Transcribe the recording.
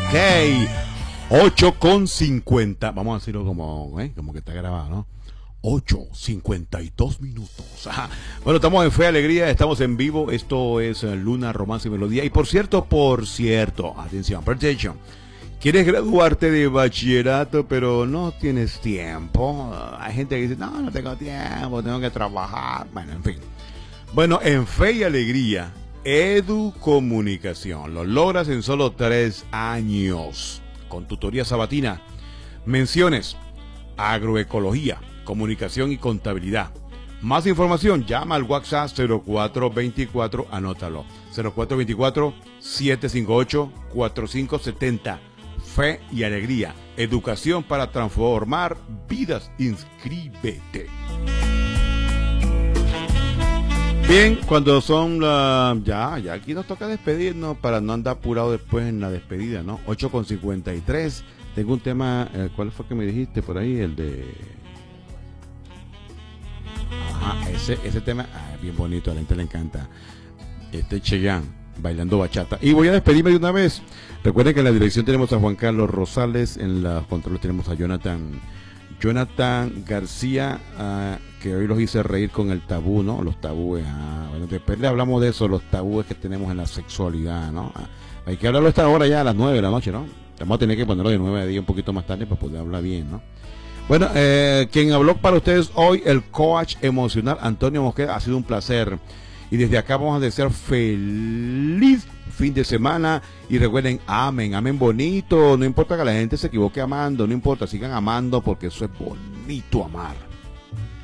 Ok. 8:50. Vamos a decirlo como que está grabado, ¿no? 8:52 minutos. Ajá. Bueno, estamos en Fe y Alegría, estamos en vivo. Esto es Luna, Romance y Melodía. Y por cierto, atención, attention. ¿Quieres graduarte de bachillerato pero no tienes tiempo? Hay gente que dice, no tengo tiempo, tengo que trabajar. Bueno, en fin. Bueno, en Fe y Alegría, Educomunicación. Lo logras en solo 3 años. Con tutoría sabatina, menciones, agroecología, comunicación y contabilidad. Más información, llama al WhatsApp 0424, anótalo, 0424-758-4570. Fe y Alegría, educación para transformar vidas. Inscríbete. Bien, cuando son ya aquí nos toca despedirnos para no andar apurado después en la despedida, ¿no? 8:53. Tengo un tema, ¿cuál fue que me dijiste por ahí? El de... Ajá, ese tema, bien bonito, a la gente le encanta. Chayanne, bailando bachata. Y voy a despedirme de una vez. Recuerden que en la dirección tenemos a Juan Carlos Rosales, en los controles tenemos a Jonathan García, que hoy los hice reír con el tabú, ¿no? Los tabúes. Bueno, después le hablamos de eso, los tabúes que tenemos en la sexualidad, ¿no? Hay que hablarlo a esta hora ya, a las 9 de la noche, ¿no? Vamos a tener que ponerlo de 9 a 10 un poquito más tarde para poder hablar bien, ¿no? Bueno, quien habló para ustedes hoy, el coach emocional Antonio Mosqueda, ha sido un placer. Y desde acá vamos a desear feliz fin de semana. Y recuerden, amen bonito. No importa que la gente se equivoque amando, no importa, sigan amando porque eso es bonito amar.